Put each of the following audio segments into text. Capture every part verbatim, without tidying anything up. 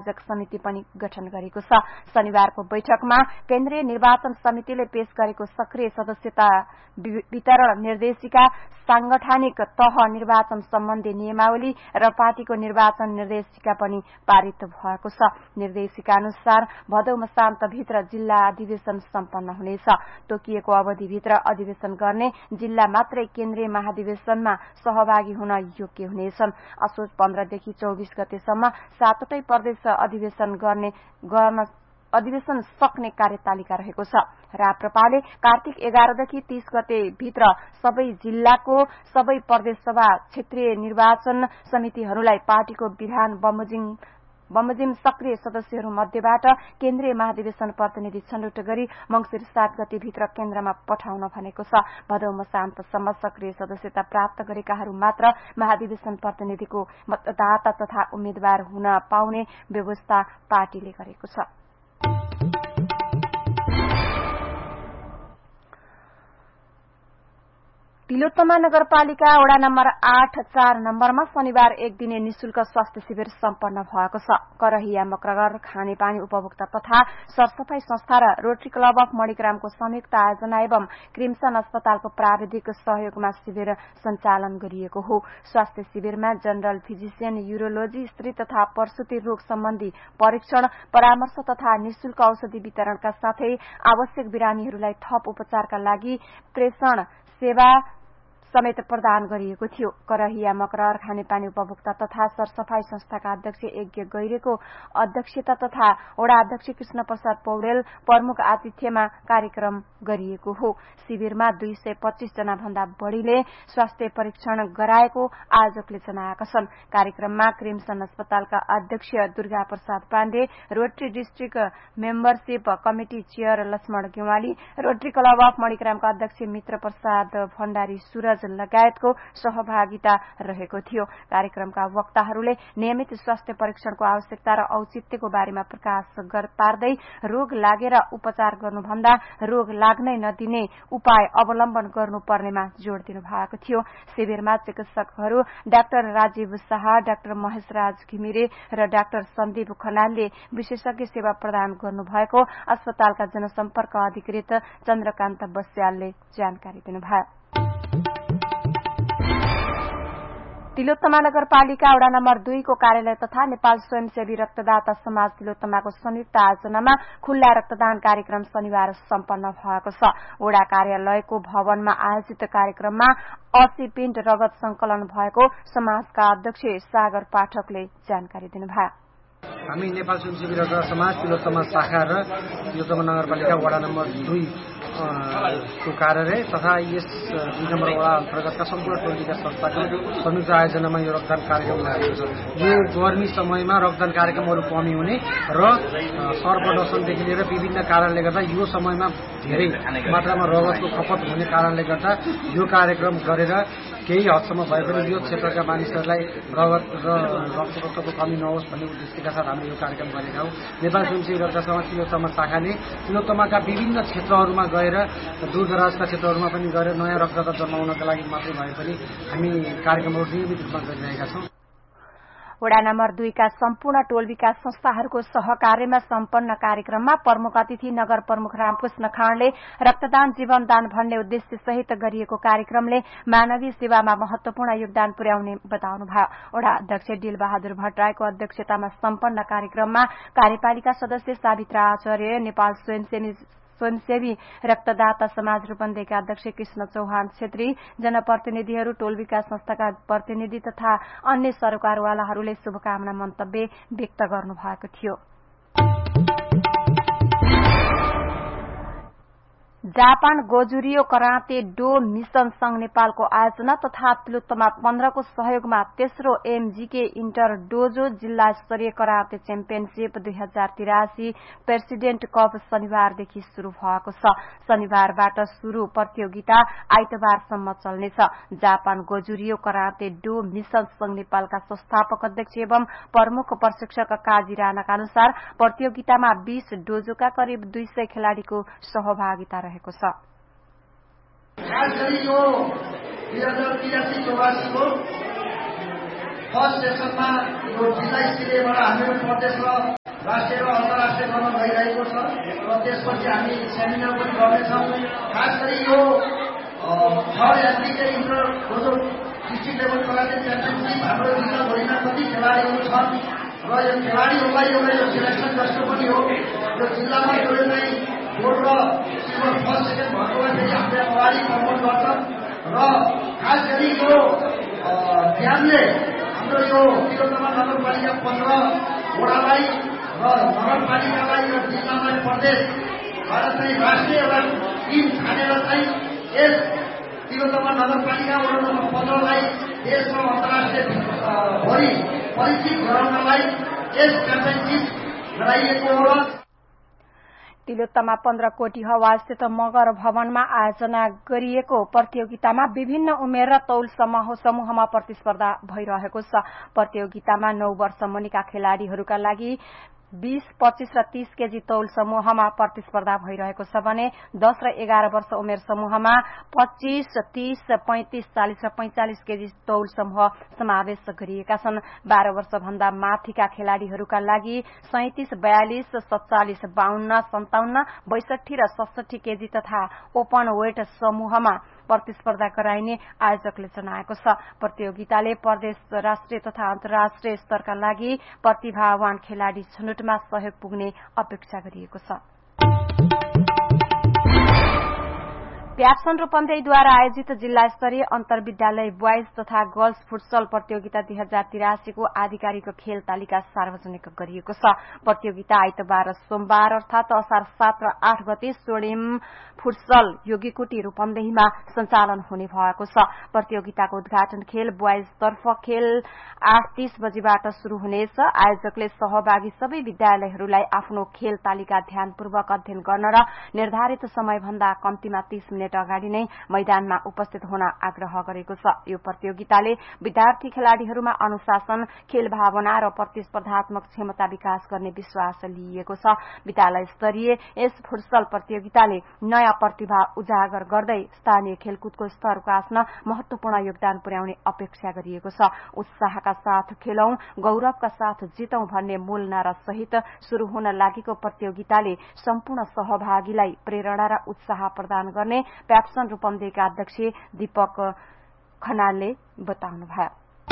संयोजक समिति पनि गठन गरेको छ। शनिबारको बैठकमा केन्द्रीय निर्वाचन समितिले पेश गरेको सक्रिय सदस्यता वितरण निर्देशिका, सांगठनिक तह निर्वाचन सम्बन्धी नियमावली र पार्टीको निर्वाचन निर्देशिका पनि पारित भएको छ। निर्देशिका अनुसार भदौ मसान्तभित्र जिल्ला अधिवेशन सम्पन्न हुनेछ। तोकिएको अवधिभित्र अधिवेशन गर्ने जिल्ला मात्रै केन्द्रीय महाधिवेशनमा सहभागी हुन योग्य हुनेछन्। असोज पन्ध्रदेखि चौबिस गतेसम्म सातवटै प्रदेश अधिवेशन गर्ने गर्न अधिवेशन सक्ने कार्यतालिका रहेको छ। राप्रपाले कार्तिक एघारदेखि तीस गते भित्र सबै जिल्लाको सबै प्रदेशसभा क्षेत्रीय निर्वाचन समितिहरूलाई पार्टीको विधान बमोजिम बमोजिम सक्रिय सदस्यहरू मध्येबाट केन्द्रीय महाधिवेशन प्रतिनिधि छनौट गरी मंसिर सात गते भित्र केन्द्रमा पठाउन भनेको छ। भदौ मसान्तसम्म सक्रिय सदस्यता प्राप्त गरेकाहरू मात्र महाधिवेशन प्रतिनिधिको मतदाता तथा उम्मेद्वार हुन पाउने व्यवस्था पार्टीले गरेको छ। तिलोत्तमा नगरपालिका वडा नम्बर आठ चार नम्बरमा शनिबार एक दिने निशुल्क स्वास्थ्य शिविर सम्पन्न भएको छ। करहिया मकरगर खानेपानी उपभोक्ता तथा सरसफाई संस्था र रोटरी क्लब अफ मणिग्रामको संयुक्त आयोजना एवं क्रिम्सन अस्पतालको प्राविधिक सहयोगमा शिविर सञ्चालन गरिएको हो। स्वास्थ्य शिविरमा जनरल फिजिशियन, यूरोलोजी, स्त्री तथा प्रसूति रोग सम्बन्धी परीक्षण, परामर्श तथा निशुल्क औषधि वितरणका साथै आवश्यक बिरामीहरूलाई थप उपचारका लागि प्रेषण सेवा समेत प्रदान गरिएको थियो। करहिया मकरर खानेपानी उपभोक्ता तथा सरसफाई संस्थाका अध्यक्ष यज्ञ गैरेको अध्यक्षता तथा वडा अध्यक्ष कृष्ण प्रसाद पौडेल प्रमुख आतिथ्यमा कार्यक्रम गरिएको हो। शिविरमा दुई सय पच्चीस जना भन्दा बढ़ीले स्वास्थ्य परीक्षण गराएको आयोजकले जनाएका छन्। कार्यक्रममा क्रिम्सन अस्पतालका अध्यक्ष Durga Prasad Pandey, rotary district membership committee chair Laxman Gewali, rotary club of मणिग्रामका अध्यक्ष मित्र प्रसाद भण्डारी सूरज लगायतको सहभागिता रहेको थियो। कार्यक्रमका वक्ताहरूले नियमित स्वास्थ्य परीक्षणको आवश्यकता र औचित्यको बारेमा प्रकाश पार्दै रोग लागेर उपचार गर्नुभन्दा रोग लाग्नै नदिने उपाय अवलम्बन गर्नुपर्नेमा जोड़ दिनु भएको थियो। शिविरमा चिकित्सकहरू डाक्टर राजीव शाह, डाक्टर महेश राज घिमिरे र डाक्टर सन्दीप खनालले विशेषज्ञ सेवा प्रदान गर्नुभएको अस्पतालका जनसम्पर्क अधिकृत चन्द्रकान्त बस्यालले जानकारी दिनुभयो। तिलोत्तमा नगरपालिका वडा नम्बर दुईको कार्यालय तथा नेपाल स्वयंसेवी रक्तदाता समाज तिलोत्तमाको संयुक्त आयोजनामा खुल्ला रक्तदान कार्यक्रम शनिबार सम्पन्न भएको छ। वडा कार्यालयको भवनमा आयोजित कार्यक्रममा अस्सी पिण्ड रगत संकलन भएको समाजका अध्यक्ष सागर पाठकले जानकारी दिनुभयो। हामी नेपाल स्वयंसेवी रक्तदाता समाज तिलोत्तमा शाखा र तिलोत्तमा नगरपालिका वडा नम्बर दुई को कार्यालय तथा यस दुई नम्बर वडा अन्तर्गतका सम्पूर्ण टोलीका संस्थाको संयुक्त आयोजनामा यो रक्तदान कार्यक्रम लागेको छ। यो गर्मी समयमा रक्तदान कार्यक्रमहरू कमी हुने र सर्वप्रदर्शनदेखि लिएर विभिन्न कारणले गर्दा यो समयमा धेरै मात्रामा रगतको खपत हुने कारणले गर्दा यो कार्यक्रम गरेर केही हदसम्म भए पनि यो क्षेत्रका मानिसहरूलाई रगत र रक्तको कमी नहोस् भन्ने उद्देश्यका साथ हामीले यो कार्यक्रम गरेका हौं। नेपाल स्वयंसेवी रक्तदाता समाज तिलोत्तमा शाखाले तिलोत्तमाका विभिन्न क्षेत्रहरूमा गएर दूरदराजका क्षेत्रहरूमा पनि गएर नयाँ रक्तदाता जन्माउनका लागि मात्रै भए पनि हामी कार्यक्रमहरू नियमित रूपमा गरिरहेका छौं। वडा नम्बर दुईका सम्पूर्ण टोल विकास संस्थाहरूको सहकार्यमा सम्पन्न कार्यक्रममा प्रमुख अतिथि नगर प्रमुख रामकृष्ण खाँडले रक्तदान जीवनदान भन्ने उद्देश्य सहित गरिएको कार्यक्रमले मानवीय सेवामा महत्वपूर्ण योगदान पुर्याउने बताउनुभयो। वडा अध्यक्ष डिल बहादुर भट्टराईको अध्यक्षतामा सम्पन्न कार्यक्रममा कार्यपालिका सदस्य सावित्रा आचार्य, नेपाल स्वयंसेवी स्वयंसेवी रक्तदाता समाज रूपन्देहीका अध्यक्ष कृष्ण चौहान छेत्री, जनप्रतिनिधिहरू, टोल विकास संस्थाका प्रतिनिधि तथा अन्य सरकारवालाहरूले शुभकामना मन्तव्य व्यक्त गर्नुभएको थियो। जापान गोजुरियो कराते डो मिशन संघ नेपालको आयोजना तथा तिलोत्तमा पन्ध्रको सहयोगमा तेस्रो एमजीके इन्टर डोजो जिल्ला स्तरीय कराते च्याम्पियनशीप दुई हजार तिरासी प्रेसिडेन्ट कप शनिबारदेखि शुरू भएको छ। शनिबारबाट शुरू प्रतियोगिता आइतबारसम्म चल्नेछ। जापान गोजुरियो कराते डो मिशन संघ नेपालका संस्थापक अध्यक्ष एवं प्रमुख प्रशिक्षक काजी राणाका अनुसार प्रतियोगितामा बीस डोजोका करिब दुई सय खेलाड़ीको सहभागिता रहेको छ। खास गरी यो दुई हजार तिरासी चौरासीको फर्स्ट सेसनमा यो जिल्ला स्तरीयबाट हामीहरू प्रदेश र राष्ट्रिय र अन्तर्राष्ट्रिय गर्न गइरहेको छ र त्यसपछि हामी सेमिनार पनि गर्नेछौँ। खास गरी यो थर्ड एथलिट इन्टर जो डिस्ट्रिक्ट लेभल कराटे च्याम्पियनसिप हाम्रो जिल्लाभरिमा कति खेलाडीहरू छन् र यो खेलाडीहरूलाई एउटा यो सिलेक्सन जस्तो पनि हो। यो जिल्लामा जो चाहिँ गोल्ड र सिल्भर फर्स्ट सेकेन्ड भएकोलाई फेरि हामीले अगाडि प्रमोट गर्छ र खास गरी यो ध्यानले हाम्रो यो तिलोत्तमा नगरपालिका पन्ध्र वडालाई र नगरपालिकालाई र जिल्लालाई प्रदेशबाट चाहिँ राष्ट्रिय एउटा टिम छानेर चाहिँ यस तिलोत्तमा नगरपालिका वडा नम्बर पन्ध्रलाई देश र अन्तर्राष्ट्रिय भरि परिचित गराउनलाई यस च्याम्पियनसिप गराइएको हो। तिलोत्तमा पन्ध्र कोटी हवास्थित मगर भवनमा आयोजना गरिएको प्रतियोगितामा विभिन्न उमेर र तौल समूह समूहमा प्रतिस्पर्धा भइरहेको छ। प्रतियोगितामा नौ वर्ष मुनिका खेलाड़ीहरूका लागि बीस, पच्चीस र तीस केजी तौल समूहमा प्रतिस्पर्धा भइरहेको छ भने दस र एघार वर्ष उमेर समूहमा पच्चीस, तीस, पैंतीस, चालीस र पैंचालिस केजी तौल समूह समावेश गरिएका छन्। बाह्र वर्ष भन्दा माथिका खेलाड़ीहरूका लागि सैंतीस, बयालिस, सत्तालिस, बाहन्न, सन्ताउन्न, बैसठी र सडसठी केजी तथा ओपन वेट समूहमा प्रतिस्पर्धा गराइने आयोजकले जनाएको छ। प्रतियोगिताले प्रदेश, राष्ट्रिय तथा अन्तर्राष्ट्रिय स्तरका लागि प्रतिभावान खेलाड़ी छनौटमा सहयोग पुग्ने अपेक्षा गरिएको छ। प्याप्सन रूपन्देहीद्वारा आयोजित जिल्ला स्तरीय अन्तर्विद्यालय ब्वाइज तथा गर्ल्स फुटसल प्रतियोगिता दुई हजार तिरासीको आधिकारिक खेल तालिका सार्वजनिक गरिएको छ। प्रतियोगिता आइतबार र सोमबार अर्थात असार सात र आठ गते स्वर्णिम फुटसल योगीकुटी रूपन्देहीमा सञ्चालन हुने भएको छ। प्रतियोगिताको उद्घाटन खेल ब्वाइज तर्फ खेल आठ तीस बजीबाट शुरू हुनेछ। आयोजकले सहभागी सबै विद्यालयहरूलाई आफ्नो खेल तालिका ध्यानपूर्वक अध्ययन गर्न र निर्धारित समयभन्दा कम्तीमा तीस मिनट अगाडि नै मैदानमा उपस्थित हुन आग्रह गरेको छ। यो प्रतियोगिताले विद्यार्थी खेलाड़ीहरूमा अनुशासन, खेल भावना र प्रतिस्पर्धात्मक क्षमता विकास गर्ने विश्वास लिइएको छ। विद्यालय स्तरीय यस फुटसल प्रतियोगिताले नयाँ प्रतिभा उजागर गर्दै स्थानीय खेलकुदको स्तर कास्न महत्वपूर्ण योगदान पुर्याउने अपेक्षा गरिएको छ। उत्साहका साथ खेलौं, गौरवका साथ जितौं भन्ने मूल नारा सहित शुरू हुन लागेको प्रतियोगिताले सम्पूर्ण सहभागीलाई प्रेरणा र उत्साह प्रदान गर्ने प्याप्सन रूपन्देहीका अध्यक्ष दीपक खनालले बताउनुभयो।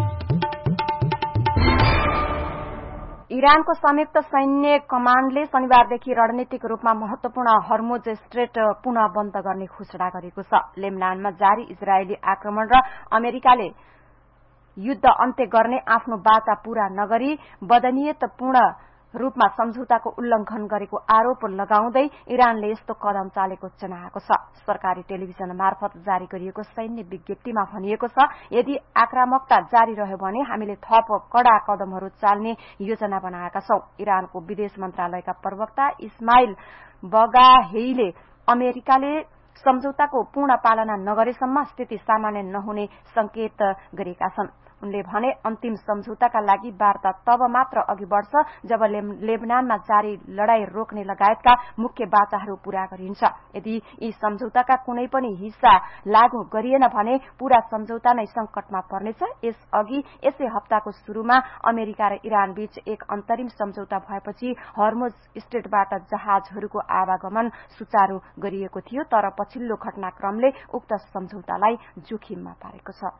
इरानको संयुक्त सैन्य कमाण्डले शनिबारदेखि रणनीतिक रूपमा महत्वपूर्ण हर्मुज स्ट्रेट पुनः बन्द गर्ने घोषणा गरेको छ। लेबनानमा जारी इजरायली आक्रमण र अमेरिकाले युद्ध अन्त्य गर्ने आफ्नो वाचा पूरा नगरी बदनीयतापूर्ण रूपमा सम्झौताको उल्लंघन गरेको आरोप लगाउँदै इरानले यस्तो कदम चालेको जनाएको छ। सरकारी टेलिभिजन मार्फत जारी गरिएको सैन्य विज्ञप्तिमा भनिएको छ, यदि आक्रामकता जारी रह्यो भने हामीले थप कड़ा कदमहरू चाल्ने योजना बनाएका छौं। इरानको विदेश मन्त्रालयका प्रवक्ता इस्माइल बगाहेईले अमेरिकाले सम्झौताको पूर्ण पालना नगरेसम्म स्थिति सामान्य नहुने संकेत गरेका छन्। उनले भने अन्तिम सम्झौताका लागि वार्ता तब मात्र अघि बढ्छ जब लेबनानमा जारी लड़ाई रोक्ने लगायतका मुख्य बाचाहरू पूरा गरिन्छ। यदि यी सम्झौताका कुनै पनि हिस्सा लागू गरिएन भने पूरा सम्झौता नै संकटमा पर्नेछ। यसअघि यसै हप्ताको शुरूमा अमेरिका र इरान बीच एक अन्तरिम सम्झौता भएपछि हर्मुज स्ट्रेटबाट जहाजहरूको आवागमन सुचारू गरिएको थियो, तर पछिल्लो घटनाक्रमले उक्त सम्झौतालाई जोखिममा पारेको छ।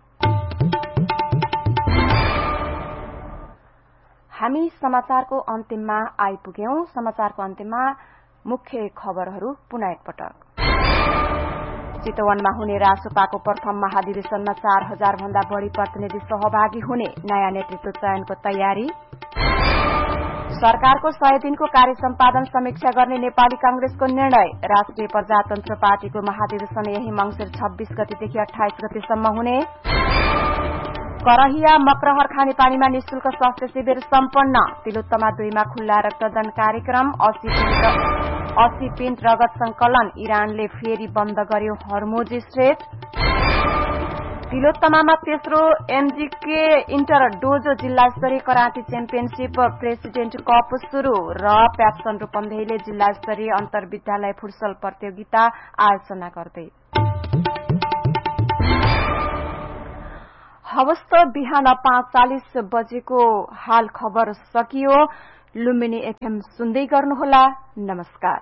हामी समाचारको अन्तिममा आइपुग्यौं। समाचारको अन्तिममा मुख्य खबरहरू पुनः एकपटक। चितवनमा हुने रासोपाको प्रथम महाधिवेशनमा चार हजार भन्दा बढ़ी प्रतिनिधि सहभागी हुने नयाँ नेतृत्व चयनको तयारी। सरकारको सय दिनको कार्य सम्पादन समीक्षा गर्ने नेपाली कांग्रेसको निर्णय। राष्ट्रिय प्रजातन्त्र पार्टीको महाधिवेशन यही मंसिर छब्बीस गतेदेखि अठाइस गतेसम्म हुने। करहिया मकरहर खानेपानीमा निशुल्क स्वास्थ्य शिविर सम्पन्न। तिलोत्तमा दुईमा खुल्ला रक्तदान कार्यक्रम। अस्सी पिन्ट रगत संकलन। इरानले फेरि बन्द गर्यो हर्मुज स्ट्रेट। तिलोत्तमामा तेस्रो एमजीके इन्टर डोजो जिल्ला स्तरीय कराटे च्याम्पियनशीप प्रेसिडेन्ट कप शुरू र प्याप्सन रूपन्देहीले जिल्ला स्तरीय अन्तर्विद्यालय फुटसल प्रतियोगिता आयोजना गर्दै। हवस् त बिहान पाँच चालिस बजेको हाल खबर सकियो। लुम्बिनी एफएम सुन्दै गर्नुहोला। नमस्कार।